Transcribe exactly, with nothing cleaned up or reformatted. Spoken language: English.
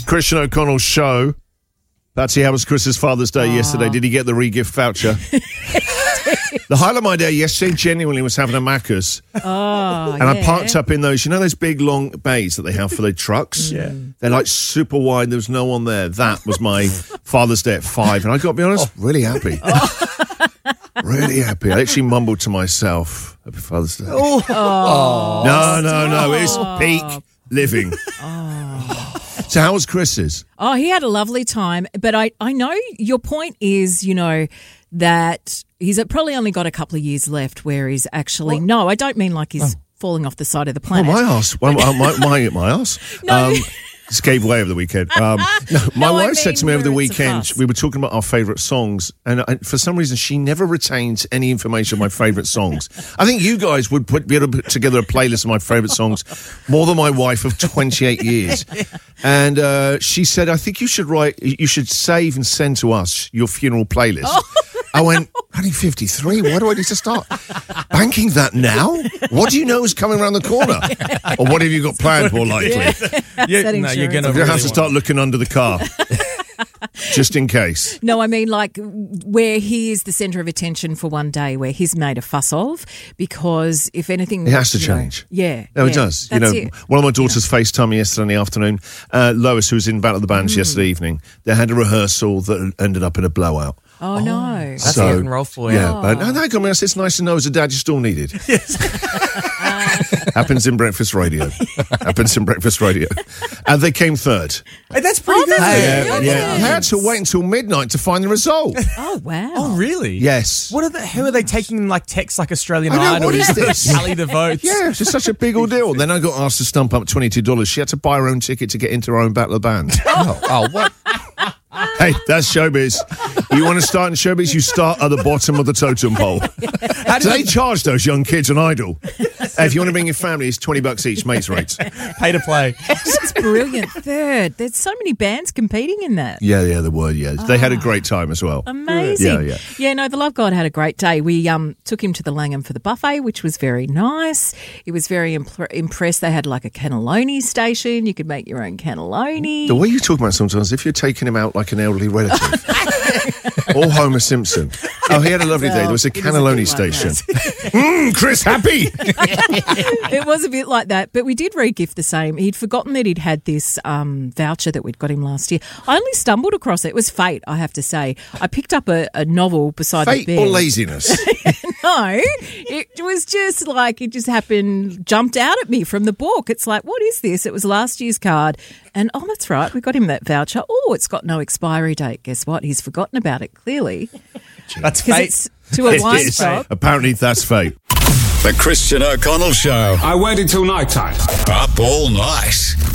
Christian O'Connell's show. Patsy, how was Chris's Father's Day oh. yesterday? Did he get the re-gift voucher? The highlight of my day yesterday genuinely was having a Macca's. Oh, And yeah. I parked up in those, you know those big long bays that they have for their trucks? Yeah. They're like super wide. There was no one there. That was my Father's Day at five. And I got to be honest, really happy. Really happy. I actually mumbled to myself, Happy Father's Day. Oh. Oh. No, no, no. It's peak living. Oh. So how was Chris's? Oh, he had a lovely time. But I, I know your point is, you know, that he's probably only got a couple of years left where he's actually, what? no, I don't mean like he's oh. falling off the side of the planet. Oh, my ass. Well, my, my, my ass. No. Um, just gave way over the weekend. Um, no, my no, wife I mean said to me over the weekend, we were talking about our favourite songs, and I, for some reason she never retains any information of my favourite songs. I think you guys would put, be able to put together a playlist of my favourite songs more than my wife of twenty-eight years. And uh, she said, I think you should write, you should save and send to us your funeral playlist. Oh. I went, only fifty-three? Why do I need to start banking that now? What do you know is coming around the corner? Or what have you got planned, more likely? Yeah. Yeah, no, you're gonna You're going to have to start looking under the car. Just in case. No, I mean like where he is the centre of attention for one day, where he's made a fuss of, because if anything... It has to you know, change. yeah. No, yeah, it does. You that's know, it. one of my daughters yeah. FaceTimed me yesterday in the afternoon. Uh, Lois, who was in Battle of the Bands mm. yesterday evening, they had a rehearsal that ended up in a blowout. Oh, no. That's so, a rock and roll for you. Yeah, oh. but no, no, I mean, it's nice to know as a dad you're still needed. Yes. Happens in breakfast radio. Happens in breakfast radio. And they came third. Hey, that's pretty Oh, good. that's Yeah, good. yeah. I had to wait until midnight to find the result. Oh, wow. Oh, really? Yes. What are the? Who are they taking like texts like Australian I know, Idol? what is this? Tally the votes. Yeah, it's just such a big ordeal. Then I got asked to stump up twenty-two dollars. She had to buy her own ticket to get into her own Battle of the Bands. Oh, oh, what? Hey, that's showbiz. You want to start in showbiz, you start at the bottom of the totem pole. How So do they charge those young kids an Idol. Hey, if you want to bring your family, it's twenty bucks each, mates rates. Pay to play. That's brilliant. Third. There's so many bands competing in that. Yeah, yeah, there were, yeah. They had a great time as well. Amazing. Yeah, yeah. Yeah, no, the Love God had a great day. We um took him to the Langham for the buffet, which was very nice. He was very imp- impressed. They had like a cannelloni station. You could make your own cannelloni. The way you talk about it sometimes, if you're taking him out like an elderly relative. Or Homer Simpson. Oh, he had a lovely day. There was a cannelloni station. Mmm, Chris happy. It was a bit like that, but we did re-gift the same. He'd forgotten that he'd had this um, voucher that we'd got him last year. I only stumbled across it. It was fate, I have to say. I picked up a, a novel beside Fate the bed. or laziness? No, it was just like it just happened, jumped out at me from the book. It's like, what is this? It was last year's card. And, oh, that's right, we got him that voucher. Oh, it's got no expiry date. Guess what? He's forgotten about it, clearly. That's Because fate. it's to a It wine is. shop. Apparently that's fate. The Christian O'Connell Show. I waited till night time. Up all night.